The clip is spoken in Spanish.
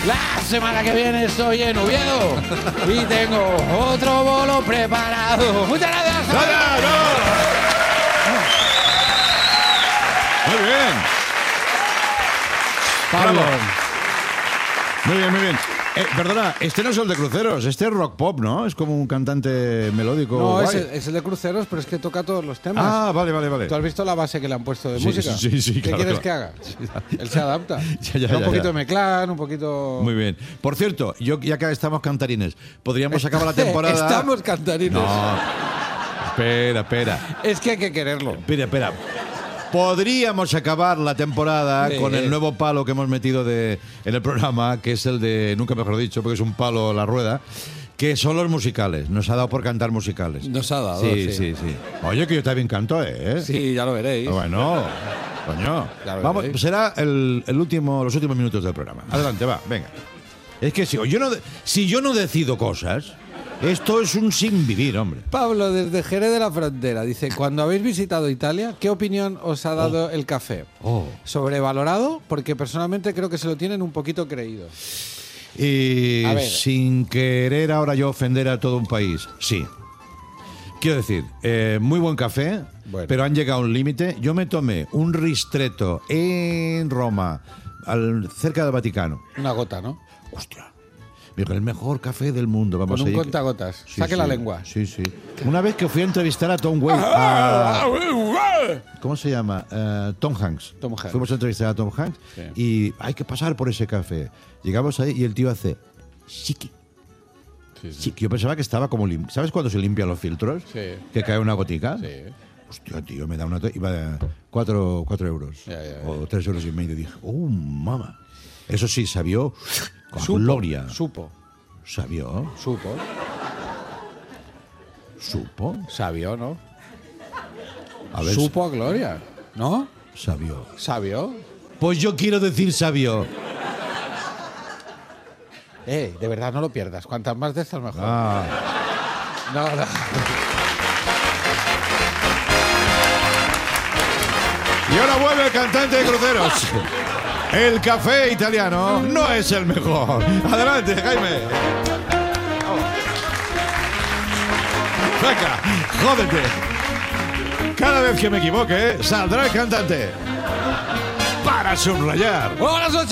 La semana que viene estoy en Oviedo y tengo otro bolo preparado. Muchas gracias. Muy bien. Pablo. Bravo. Muy bien, muy bien. Perdona, este no es el de Cruceros, este es rock pop, ¿no? Es como un cantante melódico. No, guay. es el de Cruceros, pero es que toca todos los temas. Ah, vale. ¿Tú has visto la base que le han puesto de Sí, música? sí, ¿Qué claro, quieres claro. que haga? Él se adapta. Ya, Un poquito ya. de Meclán, un poquito... Muy bien. Por cierto, ya que estamos cantarines, podríamos acabar la temporada. Estamos cantarines. No. Espera. Es que hay que quererlo. Espera. Podríamos acabar la temporada Sí. con el nuevo palo que hemos metido en el programa, que es el de, nunca mejor dicho, porque es un palo a la rueda, que son los musicales. Nos ha dado por cantar musicales. Nos ha dado, Sí. Oye, que yo también canto, ¿eh? Sí, ya lo veréis. Bueno, coño. Ya lo Vamos, veréis. será los últimos minutos del programa. Adelante, va, venga. Es que si yo no decido cosas, esto es un sin vivir, hombre. Pablo, desde Jerez de la Frontera, dice, cuando habéis visitado Italia, ¿qué opinión os ha dado el café? ¿Sobrevalorado? Porque personalmente creo que se lo tienen un poquito creído. Y A ver. sin querer ahora yo ofender a todo un país, sí. Quiero decir, muy buen café, Bueno. pero han llegado a un límite. Yo me tomé un ristretto en Roma, cerca del Vaticano. Una gota, ¿no? Hostia. Digo, el mejor café del mundo. Vamos Con un a ir. contagotas. Sí, Saque sí. la lengua. Sí. Una vez que fui a entrevistar a Tom Waits, ¿cómo se llama? Tom Hanks. Tom Hanks. Fuimos a entrevistar a Tom Hanks y hay que pasar por ese café. Llegamos ahí y el tío hace chiqui. Sí, yo pensaba que estaba como limpio. ¿Sabes cuando se limpian los filtros? Sí. Que cae una gotica. Sí. Hostia, tío, me da una... Iba a 4 euros. Ya. O 3 euros y medio. Dije, mamá. Eso sí, sabió con gloria. Supo. Sabió. ¿Supo? Sabio, ¿no? A ver, Supo a gloria, ¿no? sabió. Sabio. Pues yo quiero decir sabió. De verdad, no lo pierdas. Cuantas más de estas, mejor. Ah. No. Y ahora vuelve el cantante de Cruceros. El café italiano no es el mejor. Adelante, Jaime. Venga, jódete. Cada vez que me equivoque, saldrá el cantante. Para subrayar. ¡Buenas noches!